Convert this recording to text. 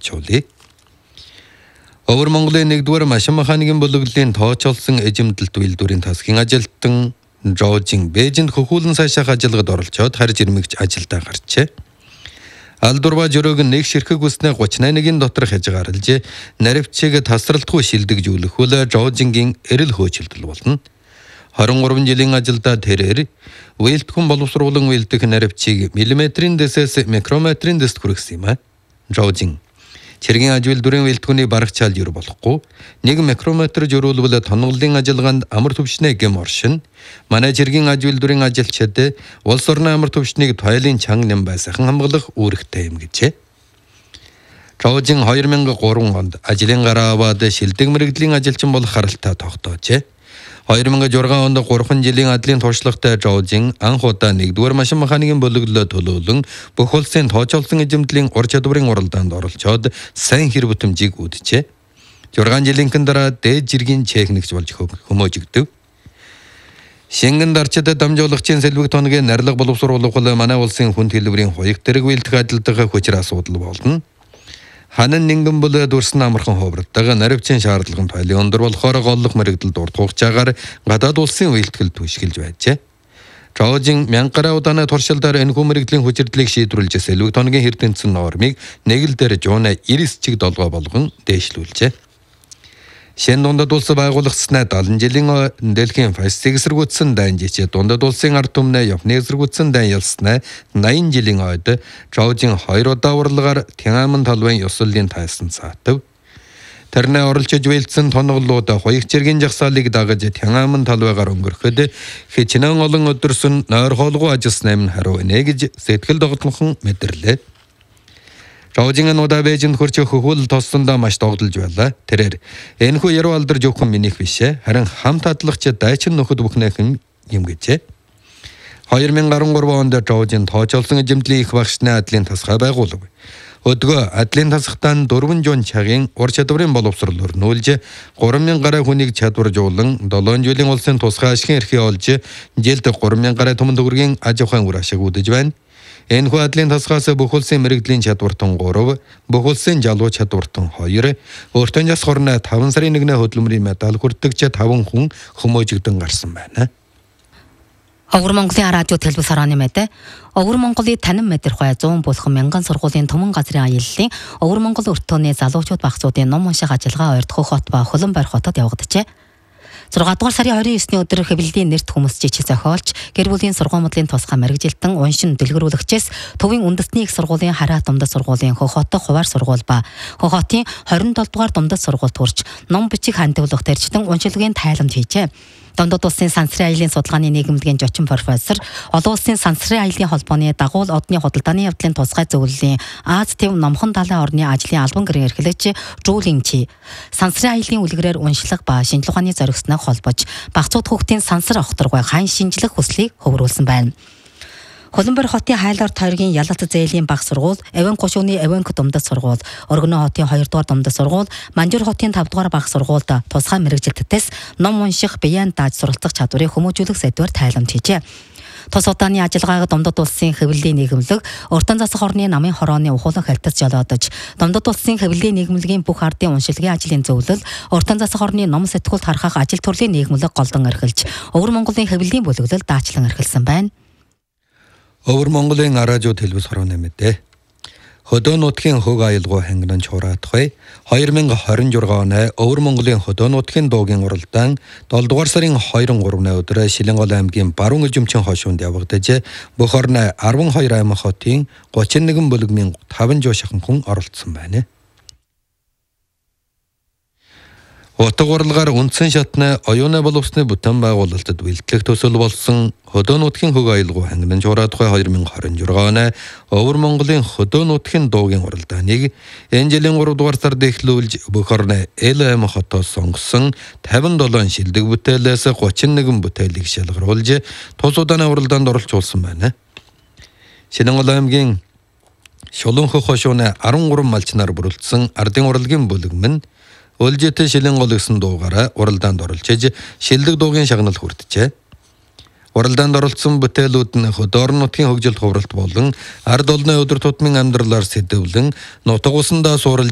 оролцуулъя. Өвөр Монголын 1-р машин механикийн бүлэглэлийн тооцоолсон эжимдэлт үйлдвэрийн тасгийн ажилтан Жоожин Бээжинд хөхүүлэн сайшаах ажиллагад оролцоод харж ирмэгч ажилдаа гарчээ. Алдурва жөрөөг нэг ширхэг үснэ 38-ийн дотор хязгаарлаж наривчийг тасралтгүй шилдэгжүүлэх үл Жоожингийн эрэл хөөцөлдөл болно. 23 жилийн ажилдаа тэрээр уйлтгүн боловсруулан уйлдэх наривчийг миллиметрийн дэсээс микрометрийн дэст хүргэсэн юм а. Жоожин Цэргийн аж үйлдвэрийн уйлтгүний барагчаалж ир болохгүй 1 микрометр жөрүүлбэл тоноглолын ажиллагаанд амар төвшнээ гэм оршин. Манай цэргийн аж үйлдвэрийн ажилчид улс орны амар төвшнийг тойлын чанга нэм байсахан хамгаалах үүрэгтэй юм гэжээ. Жоожин 2003 онд ажлын гараа аваад шилдэг мэрэгдлийн ажилчин болох харалтаа тогтоожээ. 2006 онд 3 жилийн адлын туршлагатай Жоожин анх удаа 1-р машин механикийн бүлэглэлд төлөөлөн бүх улсын тооцоолсон эзэмдлийн ур чадварын уралдаанд оролцоод сайн хэр бүтэмжийг үүджээ. 6 жилийн дараа дээд жиргийн техникч болж хүмүүжигдэв. Шингэн дарчид дамжуулагчийн сэлбэг тоногийн нарилга боловсруулах бол манай улсын хүн хэлбэрийн хуйг дэрэг үйлдэх ажилтгах хүчээр асуудал болно. Ханан нингэн бүлэ дүрсэн амархан ховротдог наривчийн шаардлагын тойлын өндөр болохоор голлох мэрэгдэлд урт хугацаагаар гадаад улсын үйлдэл түшгэлж байжээ. Жоожин 1000 гаруй удааны туршилтаар энэхүү мэрэгдлийн хүчирдлийг шийдвэрлэж сэлбэг тоногийн эрдэнэсэн нормыг нэг л дээр жууна 90 чиг долгоо болгон дээшлүүлжээ. Шин дундад улс байгуулагдсанаа 70 жилийн дэлхийн фашистыг эсэргүүцсэн дайн жичээ дундад улсын ард түмнээ явхны эсэргүүцсэн дайн ялснаа 80 жилийн ойд Жоожин 2 удаа урлагаар Тяньанмын талбайн ёслолын тайсан цаатав. Тэрнээ оролцож вэлдсэн тоноглолууд хоёрч цэргийн жагсаалыг дагаж Тяньанмын талбайгаар өнгөрөхөд хичнээн олон өдөрсөн нойр хоолгүй ажилласан юм хариу нэ гэж сэтгэл догтлохон мэдэрлээ. Жоожин удаа Бээжинд хурц хөхүүл тоссондоо маш догдолж байлаа. Тэрээр энэхүү яруу алдар жоохын минийх бишээ. Харин хамт адлагч дайчин нөхөд бүхнийхэн юм гэжээ. 2013 онд Жоожин тооцоолсон эзэмдлийн их багшны адлын тасгай байгуулав. Өдгөө адлын тасгатан 4 жуун чагийн ур чадварын боловсрол өрнүүлж 3000 гаруй хүнийг чадваржуулан 7 жилийн улсын тусгай ашигын эрхээ олж жилд 3000 гаруй түмэн төгрөгийн аж ахуйн үр ашиг үзэж байна. Энэхүү адлын тасгаас бүх улсын мэрэгдлийн чадвартан 3, бүх улсын жалгуу чадвартан 2, өөртөө жас хорны 5 сарын 1-ний хөдөлмөрийн медаль хүртэгч 5 хүн хүмүүжигдэн гарсан байна. Өвөр Монголын радио телевиз харааны мэдээ. Өвөр Монголын танин мэдэрхүй 100 булхан мянган сургуулийн түмэн газрын аяллалын Өвөр Монгол өрт тооны залуучууд багцуудын ном унших ажиллагаа Орд хот ба Хөлбөмбөр хотод явагджээ. 6 дугаар сарын 29-ний өдөр хэвлэлийн нэрт хүмүүс жижиг зохиолч, гэр бүлийн сургуулийн тусгай мэрэгжилтэн уншин дэлгэрүүлэгчээс төвийн үндэсний их сургуулийн Хараа думдад сургуулийн Хохотоо хуваар сургууль ба Хохотын 27 дугаар думдад сургуульд хүрч ном бичих хандивлах төрчтөн уншилгын тайламж хийжээ. Дундад улсын сансрын аяллын судалгааны нийгэмлэгийн зочин профессор, олон улсын сансрын аяллын холбооны дагуул одны худалдааны явдлын тусгай зөвлөлийн Аз Тэв номхон далайн орны ажлын албан гэрийн эрхлэгч Жуулин Чи сансрын аяллын үлгэрээр уншлах ба шинжлэх ухааны зоригсноо холбож багцууд хүүхдийн сансар огторгүй хайн шинжлэх хүслийг хөврүүлсэн байна. Хөлбөмбөр хотын хайлаар тойргийн ялалт зээлийн баг сургууль, Эвен гушууны Эвенк думдад сургууль, Оргоно хотын 2 дугаар думдад сургууль, Манжур хотын 5 дугаар баг сургуульд тусгай мэрэгжилтээс ном унших, биеийн дааж суралцах чадварыг хүмүүжүүлэх сэдвээр тайламж хийжээ. Тус удааны ажиллагааг Дундад улсын хэвлэлийн нийгэмлэг, Уртан засах орны намын хорооны ухуулан хальтас жолоодож, Дундад улсын хэвлэлийн нийгэмлэгийн бүх ардын уншилгын ажлын зөвлөл, Уртан засах орны ном сэтгүүлд харахах ажил төрлийн нийгэмлэг голдон эрхэлж, Өвөр Монголын хэвлэлийн бүлэглэл даачлан эрхэлсэн байна. Өвөр Монголын радио телевиз харааны мэдээ. Хөдөө нутгийн хөг аялгау хангилан чураатхай 2026 оны Өвөр Монголын хөдөө нутгийн дуугийн уралдаан 7 дугаар сарын 23-ны өдөр Шилэнгол аймгийн Баруун Эжимчин хошуунд явагдаж бүх орны 12 аймаг хотын 31 бүлэгний 5 жуушхан хүн оролцсон байна. Утга уралгаар үндсэн шатны оюуны боловсны бүтээн байгуулалтад үйлдэлх төсөл болсон хөдөө нутгийн хөг аялгау хангилан чураатхай 2026 оны Өвөр Монголын хөдөө нутгийн дуугийн уралдааныг энэ жилийн 3 дугаар сард эхлүүлж бүх орны эл хотоос сонгосон 57 шилдэг бүтээлээс 31 бүтээлийг шалгаруулж тус удааны уралдаанд оролцуулсан байна. Шилэнгол аймгийн Шулуунхөх хошууны 13 малчнаар бүрэлдсэн ардын урлагийн бүлэгмэн Өлжөтэй Шилэнгол гэсэн дуугаараа уралдаанд оролцож шилдэг дуугийн шагнал хүртжээ. Уралдаанд оролцсон бүтээлүүд нь хөдөө нутгийн хөгжилд хувралт болон ард олны өдөр тутмын амьдралаар сэдэвлэн нутаг усандаа суурилж